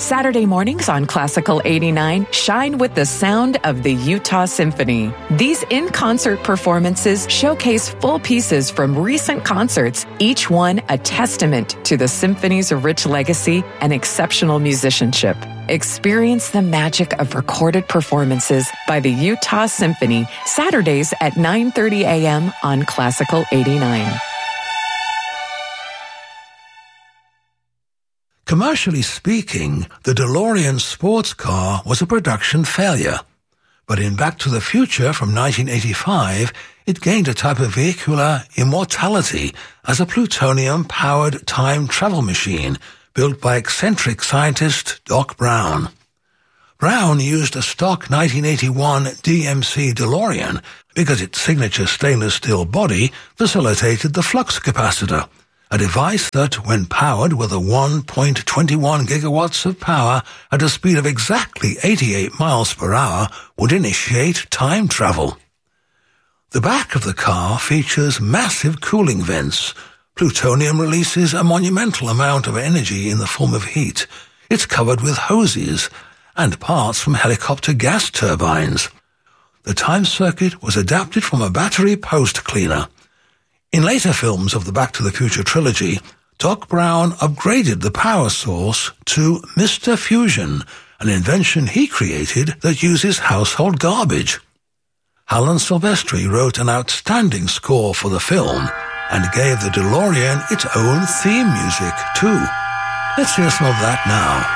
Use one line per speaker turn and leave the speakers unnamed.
Saturday mornings on Classical 89 shine with the sound of the Utah Symphony. These in-concert performances showcase full pieces from recent concerts, each one a testament to the symphony's rich legacy and exceptional musicianship. Experience the magic of recorded performances by the Utah Symphony, Saturdays at 9:30 a.m. on Classical 89.
Commercially speaking, the DeLorean sports car was a production failure. But in Back to the Future from 1985, it gained a type of vehicular immortality as a plutonium-powered time travel machine built by eccentric scientist Doc Brown. Brown used a stock 1981 DMC DeLorean because its signature stainless steel body facilitated the flux capacitor, a device that, when powered with a 1.21 gigawatts of power at a speed of exactly 88 miles per hour, would initiate time travel. The back of the car features massive cooling vents. Plutonium releases a monumental amount of energy in the form of heat. It's covered with hoses and parts from helicopter gas turbines. The time circuit was adapted from a battery post cleaner. In later films of the Back to the Future trilogy, Doc Brown upgraded the power source to Mr. Fusion, an invention he created that uses household garbage. Alan Silvestri wrote an outstanding score for the film and gave the DeLorean its own theme music, too. Let's hear some of that now.